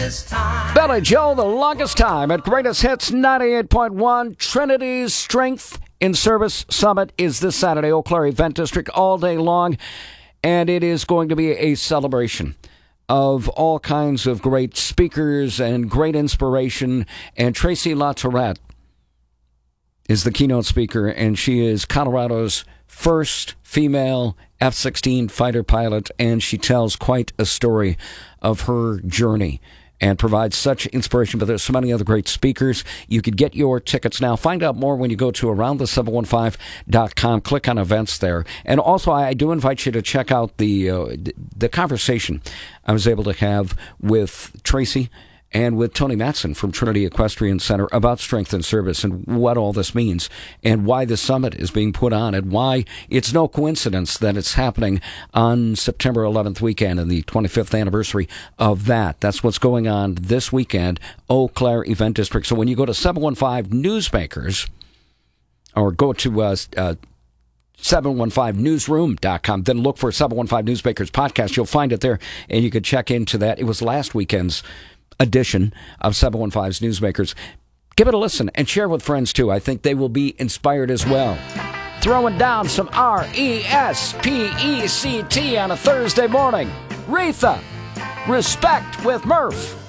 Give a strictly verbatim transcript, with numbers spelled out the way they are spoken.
Billy Joel, The Longest Time at Greatest Hits ninety-eight point one. Trinity's Strength in Service Summit is this Saturday, Eau Claire Event District, all day long. And it is going to be a celebration of all kinds of great speakers and great inspiration. And Tracy LaTourette is the keynote speaker, and she is Colorado's first female F sixteen fighter pilot, and she tells quite a story of her journey and provides such inspiration. But there's so many other great speakers. You could get your tickets now. Find out more when you go to around the seven one five dot com. Click on events there. And also, I do invite you to check out the uh, the conversation I was able to have with Tracy and with Tony Matson from Trinity Equestrian Center about strength and service and what all this means and why the summit is being put on and why it's no coincidence that it's happening on September eleventh weekend and the twenty-fifth anniversary of that. That's what's going on this weekend, Eau Claire Event District. So when you go to seven one five Newsmakers or go to uh, uh, seven one five newsroom dot com, then look for seven one five Newsmakers podcast. You'll find it there, and you can check into that. It was last weekend's edition of seven one five's Newsmakers. Give it a listen and share with friends too. I think they will be inspired as well. Throwing down some R E S P E C T on a Thursday morning. Retha, Respect with Murph.